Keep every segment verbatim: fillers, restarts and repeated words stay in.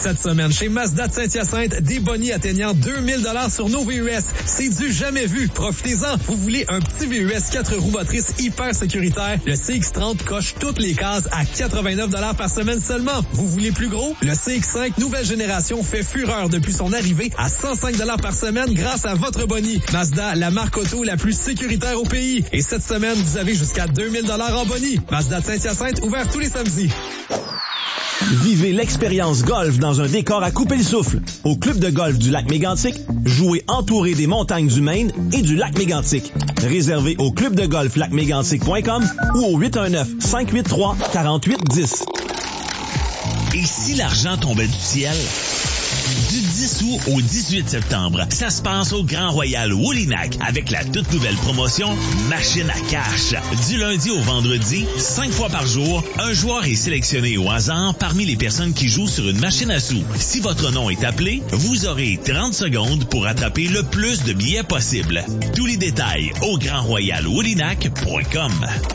Cette semaine, chez Mazda de Saint-Hyacinthe, des bonnies atteignant deux mille dollars sur nos V U S. C'est du jamais vu. Profitez-en. Vous voulez un petit V U S quatre roues motrices hyper sécuritaire? Le C X trente coche toutes les cases à quatre-vingt-neuf dollars par semaine seulement. Vous voulez plus gros? Le C X cinq nouvelle génération fait fureur depuis son arrivée à cent cinq dollars par semaine grâce à votre bonnie. Mazda, la marque auto la plus sécuritaire au pays. Et cette semaine, vous avez jusqu'à deux mille dollars en bonnie. Mazda de Saint-Hyacinthe, ouvert tous les samedis. Vivez l'expérience golf dans un décor à couper le souffle. Au club de golf du lac Mégantic, jouez entouré des montagnes du Maine et du lac Mégantic. Réservé au club de golf lac mégantic point com ou au huit un neuf, cinq huit trois, quatre huit un zéro. Et si l'argent tombait du ciel? Du dix août au dix-huit septembre, ça se passe au Grand Royal Woolinac avec la toute nouvelle promotion Machine à cash. Du lundi au vendredi, cinq fois par jour, un joueur est sélectionné au hasard parmi les personnes qui jouent sur une machine à sous. Si votre nom est appelé, vous aurez trente secondes pour attraper le plus de billets possible. Tous les détails au grand royal woolinac point com.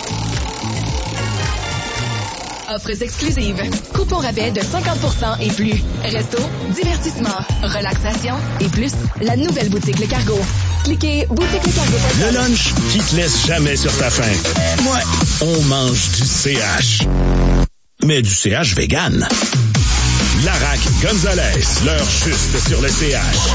Offres exclusives. Coupons rabais de cinquante pour cent et plus. Resto, divertissement, relaxation et plus. La nouvelle boutique Le Cargo. Cliquez boutique le cargo. Le lunch qui te laisse jamais sur ta faim. Ouais, on mange du C H. Mais du C H vegan. Larac Gonzalez, l'heure juste sur le C H.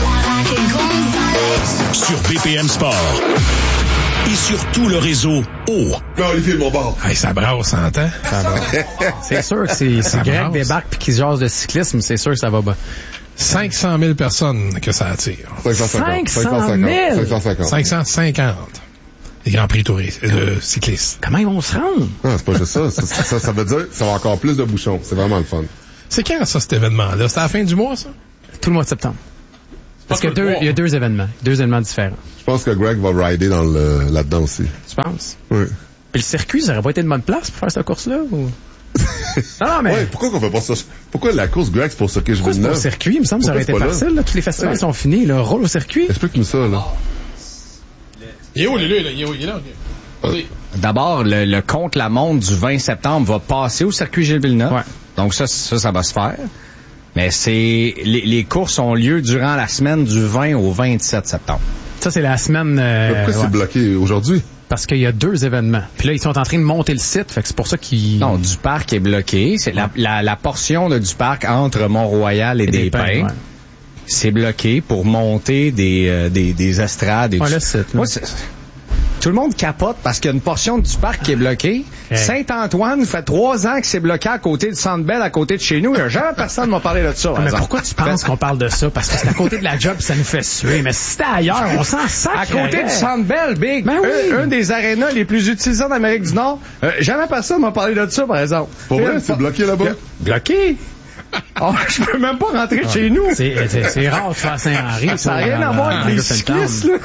Sur B P M Sport. Et sur tout le réseau O. Non, Olivier, mon bord. Hey, ça brasse, ça entend? Ça brasse. C'est sûr que c'est, c'est Greg débarque pis qu'il jase de cyclisme, c'est sûr que ça va bien. cinq cent mille personnes que ça attire. cinq cent mille? cinq cent cinquante. cinq cent cinquante. Les Grands Prix touristes, de cyclistes. Comment ils vont se rendre? Non, c'est pas juste ça. Ça, ça. ça veut dire que ça va avoir encore plus de bouchons. C'est vraiment le fun. C'est quand, ça, cet événement-là? C'est à la fin du mois, ça? Tout le mois de septembre. Parce qu'il y a deux, il y a deux événements. Deux événements différents. Je pense que Greg va rider dans le, là-dedans aussi. Tu penses? Oui. Puis le circuit, ça aurait pas été de bonne place pour faire cette course-là? Ou... non, non, mais... Ouais, pourquoi qu'on fait pas ça? Pourquoi la course Greg, c'est pour ça que je veux le au circuit? Il me semble que ça aurait été facile, là. Tous les festivals ouais. sont finis, là. Rôle au circuit. Explique-nous ça, là. Il est où, lui, là? Il est où? Il est là? Okay. D'abord, le, le contre-la-montre du vingt septembre va passer au circuit Gilles Villeneuve. Ouais. Donc ça, ça, ça va se faire. Mais c'est les, les courses ont lieu durant la semaine du vingt au vingt-sept septembre. Ça, c'est la semaine... Euh, Mais pourquoi ouais. c'est bloqué aujourd'hui? Parce qu'il y a deux événements. Puis là, ils sont en train de monter le site, fait que c'est pour ça qu'ils... Non, du parc est bloqué. C'est la, la, la portion là, du parc entre Mont-Royal et, et des, des Pins. Ouais. C'est bloqué pour monter des, euh, des, des estrades. Et ouais, du... le site. Là. Moi, c'est... Tout le monde capote parce qu'il y a une portion du parc qui est bloquée. Hey. Saint-Antoine fait trois ans que c'est bloqué à côté du Centre Bell, à côté de chez nous. Il n'y a jamais personne qui m'a parlé de ça. Mais pourquoi tu penses qu'on parle de ça? Parce que c'est à côté de la job ça nous fait suer. Mais si c'était ailleurs, on s'en sac. À côté du Centre Bell, Big. Ben oui. un, un des arénas les plus utilisés en Amérique du Nord. Euh, jamais personne m'a parlé de ça, par exemple. Pour vrai, c'est bloqué là-bas? Bloqué? Oh, je peux même pas rentrer de chez nous. C'est, c'est, c'est rare de faire Saint-Henri. Ça n'a rien à voir avec les cyclistes, là.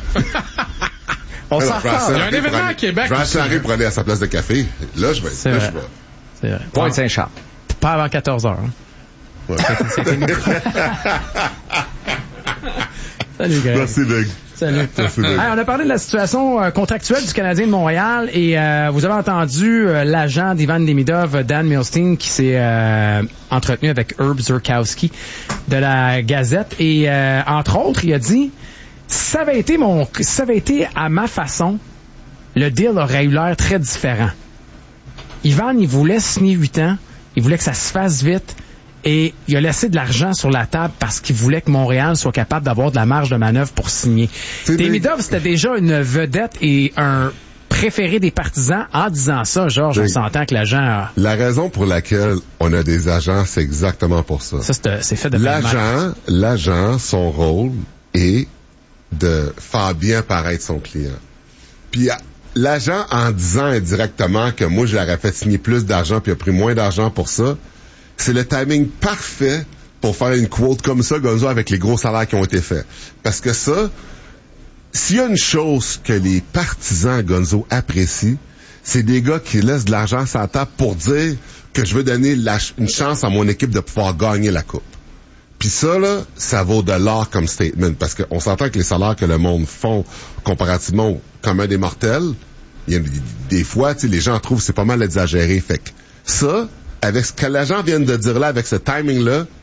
On s'en reparle. Il y a un événement à Québec. Je vais à Saint-Henri pour aller à sa place de café. Là, je vais. C'est là, vrai. je vais. C'est vrai. Pointe Saint-Charles. Pas avant quatorze heures. Hein. Ouais. C'est fini. Salut, Greg. Merci, Big. Salut. Merci, Big. Hey, on a parlé de la situation euh, contractuelle du Canadien de Montréal et euh, vous avez entendu euh, l'agent d'Ivan Demidov, Dan Milstein, qui s'est euh, entretenu avec Herb Zurkowski de la Gazette et euh, entre autres, il a dit si ça avait été mon, si ça avait été à ma façon, le deal aurait eu l'air très différent. Ivan, il voulait signer huit ans, il voulait que ça se fasse vite. Et il a laissé de l'argent sur la table parce qu'il voulait que Montréal soit capable d'avoir de la marge de manœuvre pour signer. Demidov, c'était déjà une vedette et un préféré des partisans. En disant ça, Georges, on s'entend que l'agent... A... La raison pour laquelle on a des agents, c'est exactement pour ça. Ça, c'est, c'est fait de l'agent, l'agent, son rôle est de faire bien paraître son client. Puis l'agent, en disant indirectement que moi, je l'aurais fait signer plus d'argent puis il a pris moins d'argent pour ça, c'est le timing parfait pour faire une quote comme ça, Gonzo, avec les gros salaires qui ont été faits. Parce que ça, s'il y a une chose que les partisans, Gonzo, apprécient, c'est des gars qui laissent de l'argent sur la table pour dire que je veux donner la, une chance à mon équipe de pouvoir gagner la coupe. Puis ça, là, ça vaut de l'or comme statement. Parce qu'on s'entend que les salaires que le monde font comparativement au commun des mortels, il y a des, des fois, tu sais, les gens trouvent que c'est pas mal exagéré. Fait que ça... avec ce que l'agent vient de dire là, avec ce timing-là,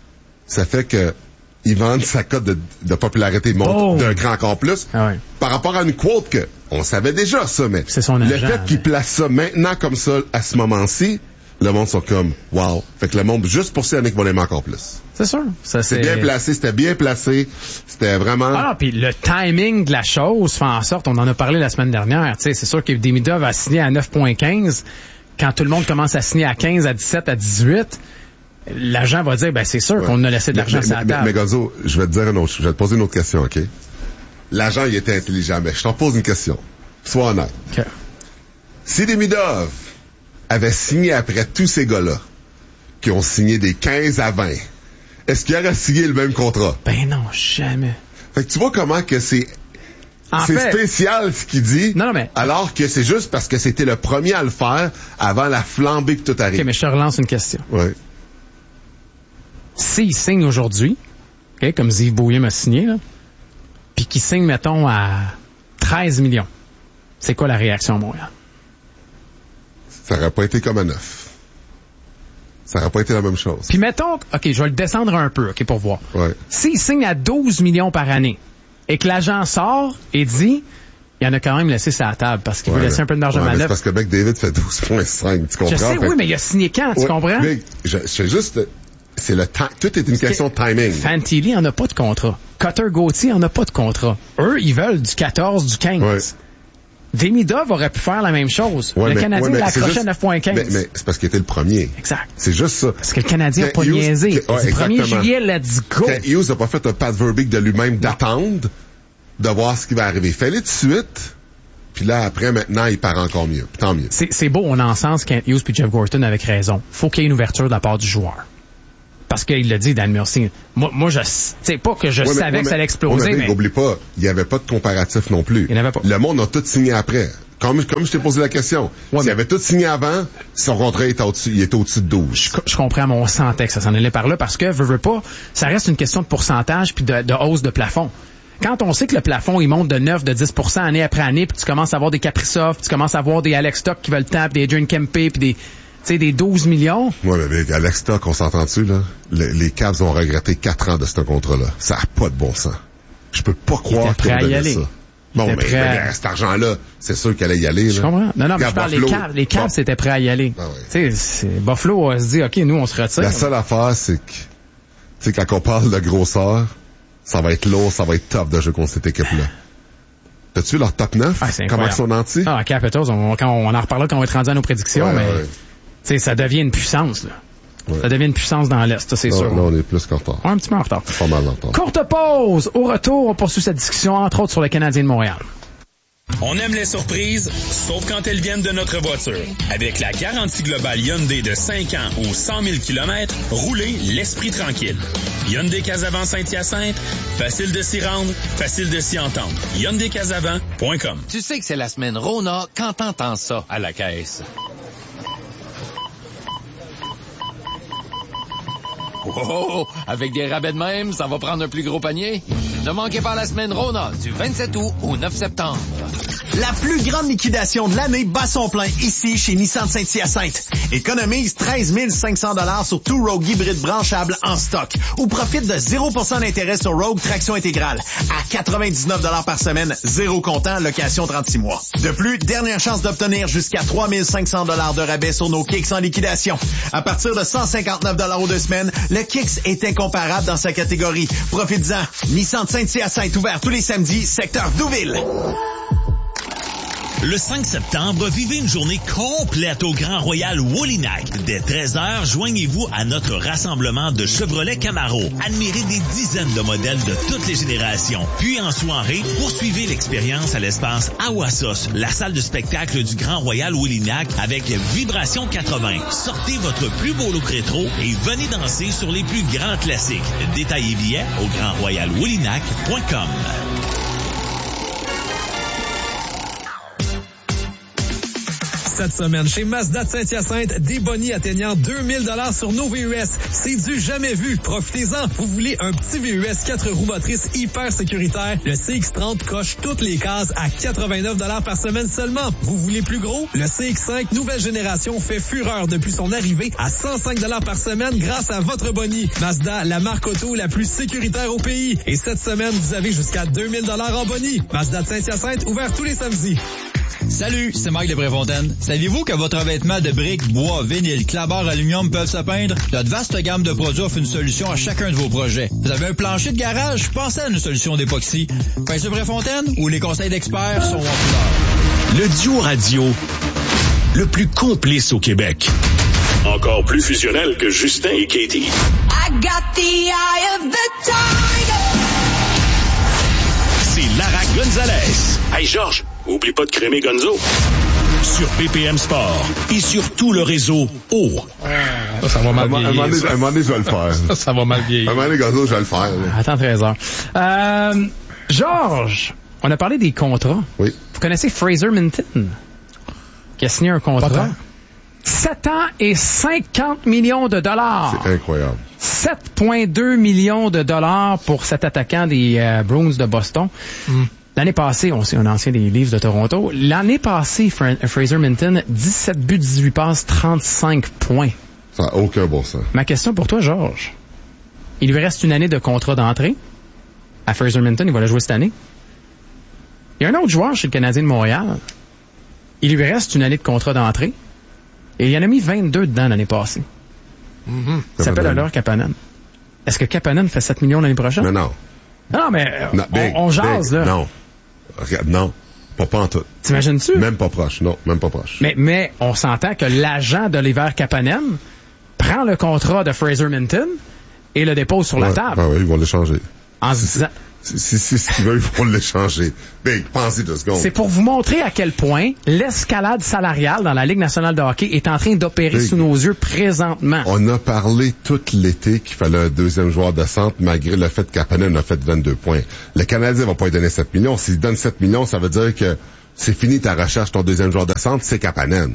ça fait que ils vendent sa cote de, de popularité monte oh. d'un cran encore plus ah ouais. par rapport à une quote que on savait déjà ça, mais c'est son le agent, fait qu'il mais... place ça maintenant comme ça à ce moment-ci, le monde sont comme wow. Fait que le monde juste pour ça, Nick va l'aimer encore plus. C'est sûr. Ça, c'est... c'est bien placé, c'était bien placé, c'était vraiment. Ah, puis le timing de la chose fait en sorte, on en a parlé la semaine dernière. Tu sais, c'est sûr que Demidov a signé à neuf virgule quinze. Quand tout le monde commence à signer à quinze, à dix-sept, à dix-huit. L'agent va dire, ben c'est sûr ouais. qu'on a laissé de l'argent mais, sur la mais, table. Mais, mais Gonzo, je vais te dire une autre, je vais te poser une autre question, OK? L'agent, il était intelligent, mais je t'en pose une question. Sois honnête. OK. Si Demidov avait signé après tous ces gars-là, qui ont signé des quinze à vingt, est-ce qu'il aurait signé le même contrat? Ben non, jamais. Fait que tu vois comment que c'est... En c'est fait, spécial ce qu'il dit, non, non, mais... alors que c'est juste parce que c'était le premier à le faire avant la flambée que tout arrive. OK, mais je te relance une question. Oui. S'il signe aujourd'hui, okay, comme Yves Bouillet m'a signé, là, puis qu'il signe, mettons, à treize millions, c'est quoi la réaction à Montréal? Ça n'aurait pas été comme à neuf. Ça n'aurait pas été la même chose. Puis mettons, OK, je vais le descendre un peu, OK, pour voir. Ouais. S'il signe à douze millions par année et que l'agent sort et dit... Il y en a quand même laissé ça à la table parce qu'il ouais, veut laisser un peu de marge de ouais, manœuvre. C'est parce que McDavid fait douze virgule cinq, tu comprends? Je sais, fait... oui, mais il a signé quand, tu ouais, comprends? Mais je, je fais juste... C'est le temps. Tout est une question de timing. Fantilli en a pas de contrat. Cutter Gauthier en a pas de contrat. Eux, ils veulent du quatorze, du quinze. Ouais. Demidov aurait pu faire la même chose. Ouais, le mais, Canadien ouais, l'a accroché à neuf virgule quinze. Mais, mais c'est parce qu'il était le premier. Exact. C'est juste ça. Parce que le Canadien n'a pas niaisé. Ouais, le premier juillet, let's go. Quand Hughes n'a pas fait un Pat Verbeek de lui-même d'attendre, de voir ce qui va arriver. Fais-le tout de suite. Puis là, après, maintenant, il part encore mieux. Tant mieux. C'est, c'est beau, on a en sens Kent Hughes puis Jeff Gorton avec raison. Faut qu'il y ait une ouverture de la part du joueur. Parce qu'il l'a dit, Dan Milstein. Moi, moi je sais pas que je ouais, savais mais, que ça allait exploser, ouais, mais... mais... N'oublie pas, il n'y avait pas de comparatif non plus. Il n'y en avait pas. Le monde a tout signé après. Comme, comme je t'ai posé la question. Ouais, S'il mais... avait tout signé avant, son contrat était au-dessus, il était au-dessus de douze. Je, je comprends, mais on sentait que ça s'en allait par là parce que, veux, veux pas, ça reste une question de pourcentage puis de, de hausse de plafond. Quand on sait que le plafond, il monte de neuf, de dix pour cent année après année, puis tu commences à avoir des Kaprizov, puis tu commences à avoir des Alex Stock qui veulent le temps, puis des Adrian Kempe, puis des, tu sais, des douze millions. Ouais, mais Alex Stock, on s'entend-tu, là? Le, les Cavs ont regretté quatre ans de ce contrat-là. Ça n'a pas de bon sens. Je peux pas croire qu'ils ont donné ça. Bon, mais, mais, mais cet argent-là, c'est sûr qu'elle allait y aller. Je là. comprends. Non, non, mais je parle Buffalo, les Cavs. Les Cavs, bon. c'était prêt à y aller. Ah ouais. Tu sais, Buffalo a se dit, OK, nous, on se retire. La seule affaire, c'est que, tu sais, quand on parle de grosseur, ça va être lourd, ça va être tough de jouer contre cette équipe-là. T'as-tu vu leur top neuf? Ah, c'est comment ils sont nantis? Ah, Capitals, on, quand on en reparlera quand on va être rendu à nos prédictions, ouais, mais, ouais. tu sais, ça devient une puissance, là. Ouais. Ça devient une puissance dans l'Est, ça, c'est non, sûr. Là, on est plus qu'en retard. Ouais, un petit peu en retard. Pas mal en retard. Courte pause! Au retour, on poursuit cette discussion, entre autres, sur le Canadien de Montréal. On aime les surprises, sauf quand elles viennent de notre voiture. Avec la garantie globale Hyundai de cinq ans ou cent mille kilomètres, roulez l'esprit tranquille. Hyundai Casavant Saint-Hyacinthe, facile de s'y rendre, facile de s'y entendre. Hyundai Casavant point com. Tu sais que c'est la semaine Rona quand t'entends ça à la caisse. Oh, avec des rabais de même, ça va prendre un plus gros panier. Ne manquez pas la semaine Rona du vingt-sept août au neuf septembre. La plus grande liquidation de l'année bat son plein ici chez Nissan Saint-Hyacinthe. Économise treize mille cinq cents dollars sur tout Rogue hybride branchable en stock ou profite de zéro pour cent d'intérêt sur Rogue traction intégrale à quatre-vingt-dix-neuf dollars par semaine, zéro comptant, location trente-six mois. De plus, dernière chance d'obtenir jusqu'à trois mille cinq cents dollars de rabais sur nos kicks en liquidation. À partir de cent cinquante-neuf dollars aux deux semaines, le Kicks est incomparable dans sa catégorie. Profites-en. Nissan Saint-Hyacinthe ouvert tous les samedis, secteur Douville. Le cinq septembre, vivez une journée complète au Grand Royal Wolinak. Dès treize heures, joignez-vous à notre rassemblement de Chevrolet Camaro. Admirez des dizaines de modèles de toutes les générations. Puis en soirée, poursuivez l'expérience à l'espace Awassos, la salle de spectacle du Grand Royal Wolinak avec Vibration quatre-vingts. Sortez votre plus beau look rétro et venez danser sur les plus grands classiques. Détails et billets au grand royal wolinak point com. Cette semaine, chez Mazda de Saint-Hyacinthe, des bonnies atteignant deux mille dollars sur nos V U S. C'est du jamais vu. Profitez-en. Vous voulez un petit V U S quatre roues motrices hyper sécuritaire? Le C X trente coche toutes les cases à quatre-vingt-neuf dollars par semaine seulement. Vous voulez plus gros? Le C X cinq nouvelle génération fait fureur depuis son arrivée à cent cinq dollars par semaine grâce à votre bonnie. Mazda, la marque auto la plus sécuritaire au pays. Et cette semaine, vous avez jusqu'à deux mille dollars en bonnie. Mazda de Saint-Hyacinthe, ouvert tous les samedis. Salut, c'est Mike de Préfontaine. Saviez-vous que votre revêtement de briques, bois, vinyle, clabard, aluminium peuvent se peindre? Notre vaste gamme de produits offre une solution à chacun de vos projets. Vous avez un plancher de garage? Pensez à une solution d'époxy. Peinture Préfontaine, où les conseils d'experts sont en couleur. Le duo radio le plus complice au Québec. Encore plus fusionnel que Justin et Katie. I got the eye of the tiger. C'est Lara Gonzalez. Hey Georges, oublie pas de crémer Gonzo. Sur B P M Sport et sur tout le réseau O. Ça, ça va mal vieillir. Un moment donné, un moment donné, je vais le faire. Ça, ça va mal vieillir. Un moment donné, Gonzo, je vais le faire. Là. Attends treize heures. Euh, Georges, on a parlé des contrats. Oui. Vous connaissez Fraser Minton, qui a signé un contrat. sept ans et cinquante millions de dollars. C'est incroyable. sept virgule deux millions de dollars pour cet attaquant des euh, Bruins de Boston. Mm. L'année passée, on sait un ancien des Leafs de Toronto. L'année passée, Fra- Fraser Minton, dix-sept buts, dix-huit passes, trente-cinq points. Ça n'a aucun bon sens. Ma question pour toi, Georges. Il lui reste une année de contrat d'entrée. À Fraser Minton, il va la jouer cette année. Il y a un autre joueur chez le Canadien de Montréal. Il lui reste une année de contrat d'entrée. Et il en a mis vingt-deux dedans l'année passée. Mm-hmm. Il s'appelle alors Kapanen. Est-ce que Kapanen fait sept millions l'année prochaine? Non, non. Non, mais non, on, big, on jase, big, là. Non. Regarde, non. Pas, pas en tout. T'imagines-tu? Même pas proche. Non, même pas proche. Mais, mais on s'entend que l'agent d'Oliver Kapanen prend le contrat de Fraser Minton et le dépose sur ouais, la table. Ah oui, ils vont l'échanger. En se disant... Si, si, si, si ils veulent, ils vont l'échanger. Big, pensez deux secondes. C'est pour vous montrer à quel point l'escalade salariale dans la Ligue nationale de hockey est en train d'opérer Big. Sous nos yeux présentement. On a parlé tout l'été qu'il fallait un deuxième joueur de centre, malgré le fait que Kapanen a fait vingt-deux points. Le Canadien va pas lui donner sept millions. S'il donne sept millions, ça veut dire que c'est fini ta recherche, ton deuxième joueur de centre, c'est Kapanen.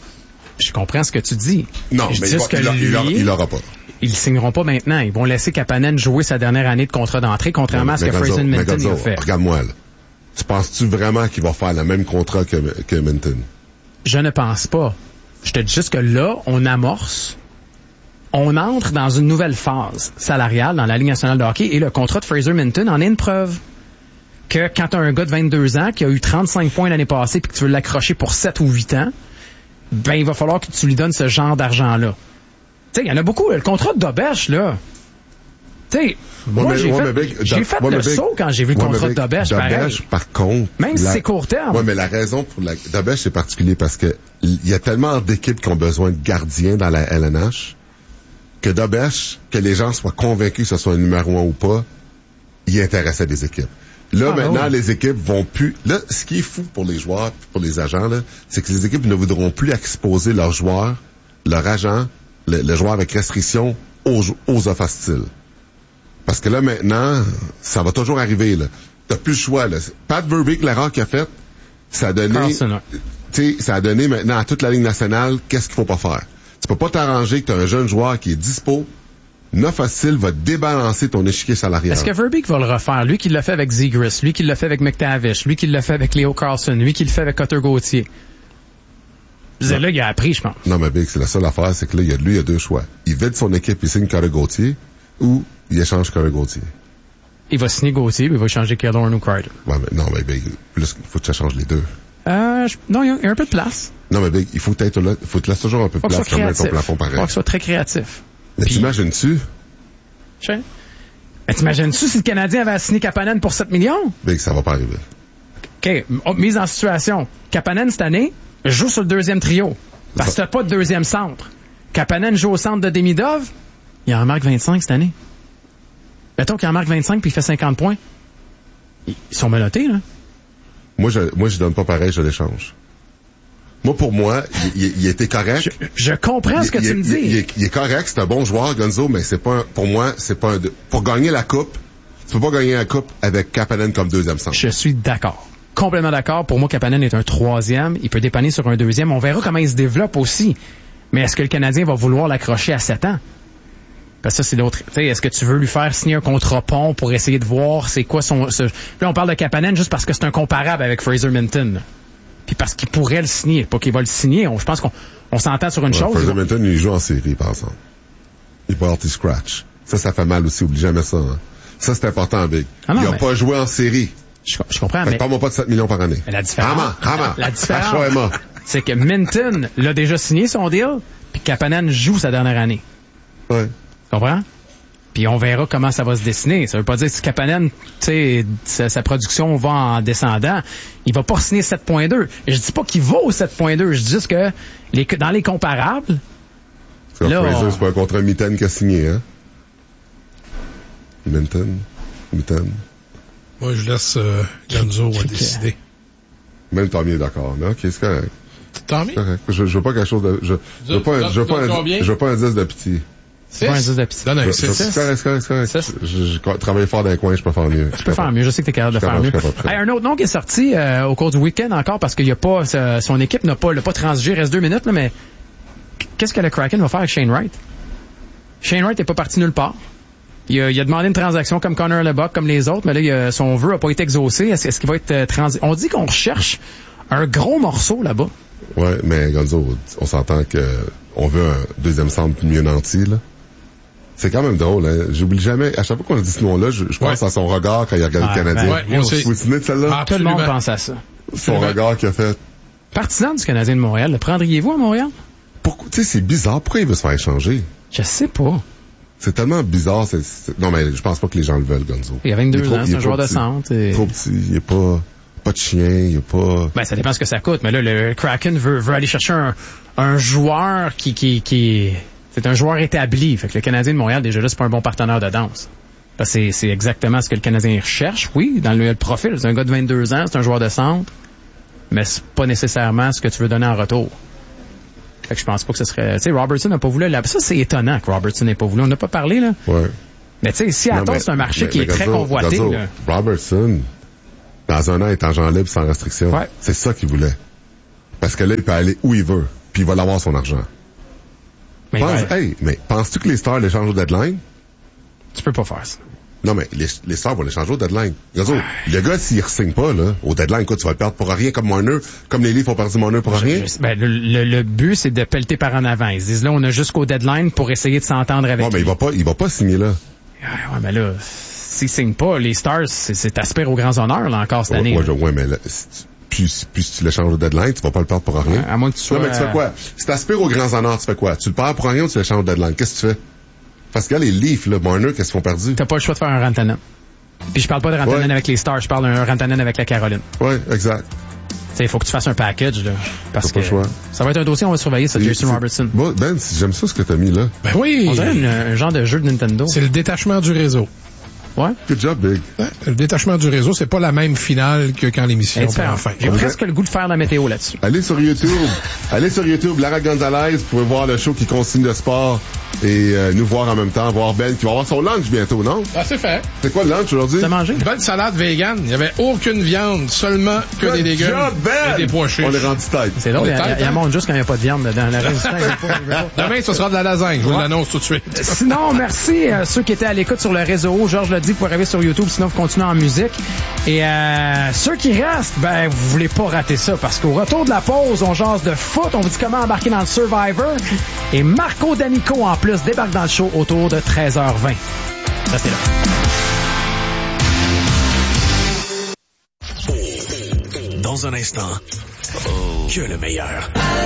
Je comprends ce que tu dis. Non, je mais dis il, va, que il, lui, il, il l'aura pas. Ils signeront pas maintenant. Ils vont laisser Kapanen jouer sa dernière année de contrat d'entrée, contrairement mais, à ce que Fraser Minton a fait. Regarde-moi, là. Tu penses-tu vraiment qu'il va faire le même contrat que, que Minton? Je ne pense pas. Je te dis juste que là, on amorce, on entre dans une nouvelle phase salariale dans la Ligue nationale de hockey et le contrat de Fraser Minton en est une preuve. Que quand tu as un gars de vingt-deux ans qui a eu trente-cinq points l'année passée puis que tu veux l'accrocher pour sept ou huit ans, ben il va falloir que tu lui donnes ce genre d'argent-là. Tu sais, il y en a beaucoup. Le contrat de Dobèche, là. Tu sais, moi, moi, j'ai fait, big, j'ai fait le big, saut quand j'ai vu le contrat de Dobèche. Dobèche, par contre... Même si la, c'est court terme. Oui, mais la raison pour la... Dobèche, c'est particulier parce que il y a tellement d'équipes qui ont besoin de gardiens dans la L N H que Dobèche, que les gens soient convaincus que ce soit un numéro un ou pas, il intéressait des équipes. Là, ah, maintenant, oui. les équipes vont plus... Là, ce qui est fou pour les joueurs, pour les agents, là, c'est que les équipes ne voudront plus exposer leurs joueurs, leurs agents, le, le joueur avec restriction aux, aux offres hostiles. Parce que là, maintenant, ça va toujours arriver, là. T'as plus le choix, là. Pat Verbeek, l'erreur qu'il a faite, ça a donné... Tu sais, ça a donné maintenant à toute la Ligue nationale qu'est-ce qu'il faut pas faire. Tu peux pas t'arranger que t'as un jeune joueur qui est dispo. Neuf hostile va débalancer ton échiquier salarial. Est-ce que Verbeek va le refaire? Lui qui l'a fait avec Zegras, lui qui l'a fait avec McTavish, lui qui l'a fait avec Leo Carlson, lui qui le fait avec Cutter Gauthier. C'est là qu'il a appris, je pense. Non, mais Big, c'est la seule affaire, c'est que là, il y a, lui, il y a deux choix. Il vide son équipe, il signe Cutter Gauthier, ou il échange Cutter Gauthier. Il va signer Gauthier, puis il va échanger Killorn ou Kreider. Ouais, mais non, mais Big, plus, il faut que tu échanges les deux. Euh, je, non, il y, y a un peu de place. Non, mais Big, il faut être là, il faut te laisser toujours un peu de place pour mettre ton plafond pareil. Il faut que ce soit très créatif. Mais puis, t'imagines-tu? Je sais. Mais t'imagines-tu si le Canadien avait signé Kapanen pour sept millions? Big, ça va pas arriver. OK, mise en situation. Kapanen, cette année, joue sur le deuxième trio. Parce que t'as pas de deuxième centre. Kapanen joue au centre de Demidov, il en marque vingt-cinq cette année. Mettons qu'il en marque vingt-cinq puis il fait cinquante points. Ils sont menottés, là. Moi, je, moi, je donne pas pareil, je l'échange. Moi, pour moi, il, il, il était correct. Je, je comprends il, ce que il, tu il, me dis. Il, il, il est correct, c'est un bon joueur, Gonzo, mais c'est pas un, pour moi, c'est pas un, pour gagner la coupe, tu peux pas gagner la coupe avec Kapanen comme deuxième centre. Je suis d'accord. complètement d'accord. Pour moi, Kapanen est un troisième. Il peut dépanner sur un deuxième. On verra comment il se développe aussi. Mais est-ce que le Canadien va vouloir l'accrocher à sept ans? Parce que ça, c'est l'autre. Tu sais, est-ce que tu veux lui faire signer un contrat pont pour essayer de voir c'est quoi son... Ce... Là, on parle de Kapanen juste parce que c'est un comparable avec Fraser Minton. Là. Puis parce qu'il pourrait le signer. Pas qu'il va le signer. On, je pense qu'on on s'entend sur une ouais, chose. Fraser Minton, il joue en série, par exemple. Il peut avoir tes scratch. Ça, ça fait mal aussi. Oublie jamais ça. Hein. Ça, c'est important, Big. Ah non, il n'a mais... pas joué en série. Je, je comprends, fait mais... Parle-moi pas de sept millions par année. Mais la différence... Hama, Hama. La différence, c'est que Minton l'a déjà signé, son deal, puis Kapanen joue sa dernière année. Ouais. Tu comprends? Puis on verra comment ça va se dessiner. Ça veut pas dire que si Kapanen, tu sais, sa, sa production va en descendant, il va pas signer sept virgule deux. Je dis pas qu'il vaut sept virgule deux. Je dis juste que les, dans les comparables... C'est là, Fraser, on... c'est pas un contrat Minton qui a signé, hein? Minton? Minton? Moi, je laisse euh, Gonzo à décider. Même tant mieux, d'accord. Mais OK, c'est correct. Tant mieux? Je, je veux pas quelque chose de... Je, je veux pas un, je veux pas un, je veux pas un dix de petit. C'est pas un dix de petit. Donne un six. C'est correct, c'est correct, c'est correct. Je, je travaille fort dans les coins, je peux faire mieux. Tu peux faire mieux, je sais que t'es capable de faire mieux. Hey, un autre nom qui est sorti euh, au cours du week-end encore, parce qu'il y a pas... Euh, son équipe n'a pas, l'a pas transigé, il reste deux minutes, là, mais... Qu'est-ce que le Kraken va faire avec Shane Wright? Shane Wright n'est pas parti nulle part. Il a, il a demandé une transaction comme Connor Leboeck, comme les autres, mais là, il a, son vœu n'a pas été exaucé. Est-ce, est-ce qu'il va être euh, transi... On dit qu'on recherche un gros morceau là-bas. Ouais, mais Gonzo, on s'entend que on veut un deuxième centre mieux nanti, là. C'est quand même drôle, hein. J'oublie jamais, à chaque fois qu'on dit ce nom-là, je, je pense ouais. à son regard quand il regarde ah, le Canadien. Ouais, moi aussi. Vous vous souvenez de celle-là? Tout le monde pense à ça. Son Absolument. regard qu'il a fait. Partisan du Canadien de Montréal, le prendriez-vous à Montréal? Pourquoi, tu sais, c'est bizarre. Pourquoi il veut se faire échanger? Je sais pas. C'est tellement bizarre. C'est, c'est... Non, mais je pense pas que les gens le veulent, Gonzo. Il y a vingt-deux ans, c'est un joueur de centre. Et... Trop petit, il est pas... Pas de chien, il n'y a pas... Ben, ça dépend ce que ça coûte. Mais là, le Kraken veut, veut aller chercher un, un joueur qui, qui, qui... C'est un joueur établi. Fait que le Canadien de Montréal, déjà là, c'est pas un bon partenaire de danse. Parce que c'est, c'est exactement ce que le Canadien recherche, oui, dans le, le profil. C'est un gars de vingt-deux ans, c'est un joueur de centre. Mais c'est pas nécessairement ce que tu veux donner en retour. Fait que je pense pas que ce serait... Tu sais, Robertson n'a pas voulu... La... Ça, c'est étonnant que Robertson n'ait pas voulu. On n'a pas parlé, là. Ouais. Mais tu sais, Seattle, c'est un marché mais, qui mais est Gazo, très convoité. Gazo, là. Robertson... Dans un an, il est en genre libre sans restriction. Ouais. C'est ça qu'il voulait. Parce que là, il peut aller où il veut. Puis il va l'avoir son argent. Mais, Pense, ouais. hey, mais penses-tu que les Stars l'échangent au deadline? Tu peux pas faire ça. Non, mais les, les Stars vont l'échanger au deadline. Gazo, ouais. Le gars, s'il ne re-signe pas, là, au deadline, quoi, tu vas le perdre pour rien comme Marner, comme les Leafs ont perdu Marner pour je, rien. Je, ben, le, le, le but, c'est de pelleter par en avant. Ils disent là, on a jusqu'au deadline pour essayer de s'entendre avec lui. Ouais, mais il va pas, il va pas signer là. Ouais, mais là... S'ils signent pas, les Stars, c'est, c'est aspire aux grands honneurs, là, encore cette ouais, année. Ouais, ouais, mais là, puis, puis si tu l'échanges au deadline, tu vas pas le perdre pour rien. Ouais, à moins que tu sois... Non, mais tu fais quoi? Si t'aspires aux grands honneurs, tu fais quoi? Tu le perds pour rien ou tu l'échanges au deadline? Qu'est-ce que tu fais? Parce que là, les Leafs, là, Marner, qu'est-ce qu'ils font perdu? T'as pas le choix de faire un Rantanen. Puis je parle pas de Rantanen ouais. avec les Stars, je parle d'un Rantanen avec la Caroline. Ouais, exact. Il faut que tu fasses un package, là. Parce que pas le choix. Ça va être un dossier, on va surveiller, ça, Jason Robertson. Bon, Ben, j'aime ça ce que t'as mis là. Ben oui! On dirait une, un genre de jeu de Nintendo. C'est le détachement du réseau. Ouais. Good job, Big. Ouais, le détachement du réseau, c'est pas la même finale que quand l'émission prend fin. J'ai presque le goût de faire la météo là-dessus. Allez sur YouTube. Allez sur YouTube, Lara Gonzalez. Vous pouvez voir le show qui continue de sport et euh, nous voir en même temps. Voir Ben qui va avoir son lunch bientôt, non? Ah, c'est fait. C'est quoi le lunch aujourd'hui? T'as mangé? Une bonne salade vegan. Il n'y avait aucune viande, seulement que Good des légumes job, Ben. Et des pois chiches. On est rendu tête. C'est drôle, il y a monde juste quand il n'y a pas de viande dedans. La résistance, pas, demain, ce sera de la lasagne. Je vous l'annonce tout de suite. Sinon, merci à ceux qui étaient à l'écoute sur le réseau. Georges l'a dit, vous pouvez arriver sur YouTube. Sinon, vous continuez en musique. Et euh, ceux qui restent, ben, vous voulez pas rater ça, parce qu'au retour de la pause, on jase de foot, on vous dit comment embarquer dans le Survivor. Et Marco D'Amico, en plus, débarque dans le show autour de treize heures vingt. Restez là. Dans un instant, que le meilleur.